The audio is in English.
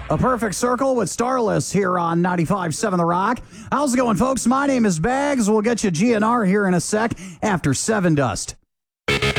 A Perfect Circle with Starless here on 95.7 The Rock. How's it going, folks? My name is Bags. We'll get you GNR here in a sec after 7 Dust.